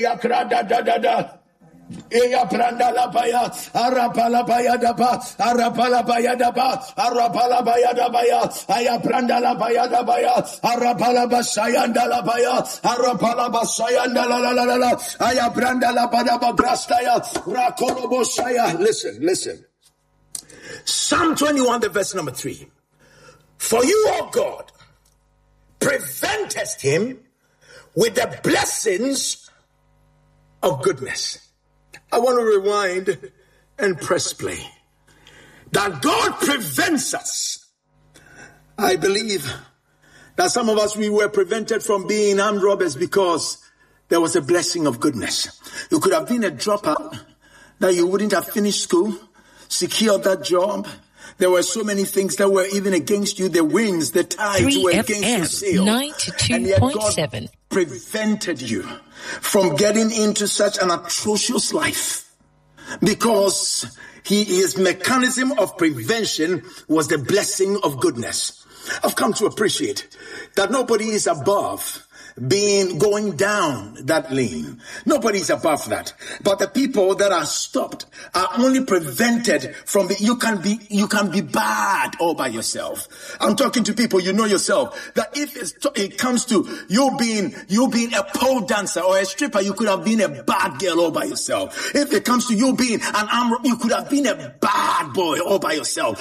Eya pranda la baya, arapala baya daba, arapala baya daba, arapala baya dabaya, aya pranda la baya dabaya, arapala basayanda la baya, arapala basayanda la la la la la, aya pranda la bada bagrastaya, rakolo bosaya. Listen. Psalm 21, the verse number 3. For you, O God, preventest him with the blessings of goodness. I want to rewind and press play. That God prevents us. I believe that some of us, we were prevented from being armed robbers because there was a blessing of goodness. You could have been a dropout, that you wouldn't have finished school, secured that job. There were so many things that were even against you. The winds, the tides were against your sail. 92.7. And yet God prevented you from getting into such an atrocious life, because his mechanism of prevention was the blessing of goodness. I've come to appreciate that nobody is above going down that lane. Nobody's above that. But the people that are stopped are only prevented from you can be bad all by yourself. I'm talking to people, you know yourself, that if it comes to you being a pole dancer or a stripper, you could have been a bad girl all by yourself. If it comes to you being an arm, you could have been a bad boy all by yourself.